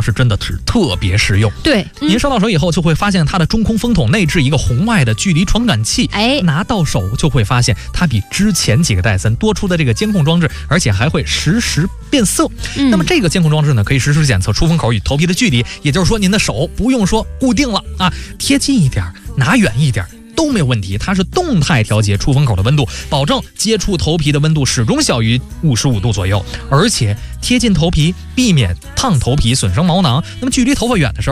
是真的是特别实用。 对， 您收到手以后就会发现它的中空风筒内置一个红外的距离传感器，拿到手就会发现它比之前几个戴森多出的这个监控装置，而且还会实时变色。那么这个监控装置呢，可以实时检测出风口与头皮的距离，也就是说您的手不用说固定了啊，贴近一点，拿远一点都没有问题，它是动态调节出风口的温度，保证接触头皮的温度始终小于55度左右，而且贴近头皮，避免烫头皮损伤毛囊。那么距离头发远的时候